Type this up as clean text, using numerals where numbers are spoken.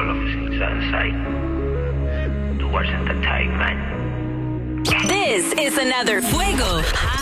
all of us inside. Towards Entertainment. This is another Fuego